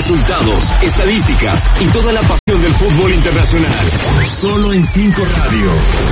resultados, estadísticas y toda la pasión del fútbol internacional. Solo en 5 Radio.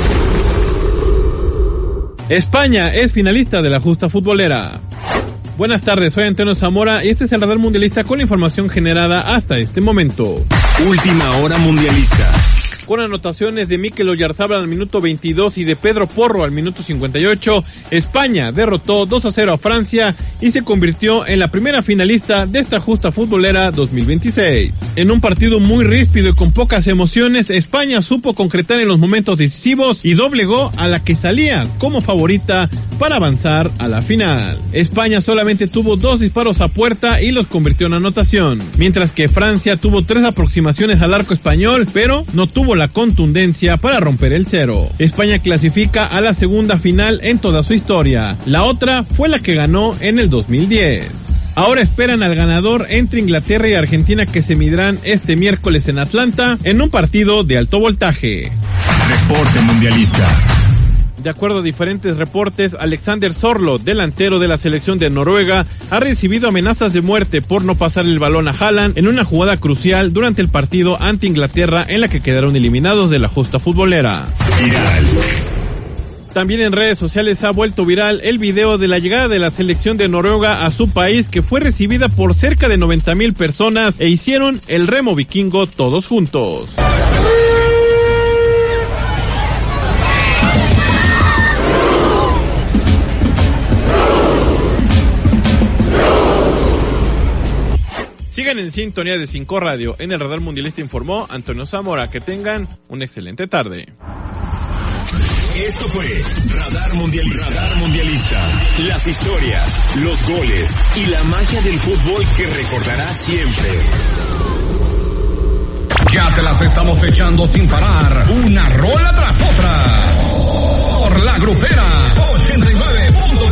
España es finalista de la justa futbolera. Buenas tardes, soy Antonio Zamora y este es el Radar Mundialista con la información generada hasta este momento. Última hora mundialista. Con anotaciones de Mikel Oyarzabal al minuto 22 y de Pedro Porro al minuto 58, España derrotó 2-0 a Francia y se convirtió en la primera finalista de esta justa futbolera 2026. En un partido muy ríspido y con pocas emociones, España supo concretar en los momentos decisivos y doblegó a la que salía como favorita para avanzar a la final. España solamente tuvo 2 disparos a puerta y los convirtió en anotación, mientras que Francia tuvo 3 aproximaciones al arco español, pero no tuvo la contundencia para romper el cero. España clasifica a la segunda final en toda su historia. La otra fue la que ganó en el 2010. Ahora esperan al ganador entre Inglaterra y Argentina que se medirán este miércoles en Atlanta en un partido de alto voltaje. Reporte mundialista. De acuerdo a diferentes reportes, Alexander Sørloth, delantero de la selección de Noruega, ha recibido amenazas de muerte por no pasar el balón a Haaland en una jugada crucial durante el partido ante Inglaterra en la que quedaron eliminados de la justa futbolera. Viral. También en redes sociales ha vuelto viral el video de la llegada de la selección de Noruega a su país, que fue recibida por cerca de 90,000 personas e hicieron el remo vikingo todos juntos. Sigan en sintonía de 5 Radio. En el Radar Mundialista informó Antonio Zamora. Que tengan una excelente tarde. Esto fue Radar Mundialista. Radar Mundialista. Las historias, los goles y la magia del fútbol que recordarás siempre. Ya te las estamos echando sin parar. Una rola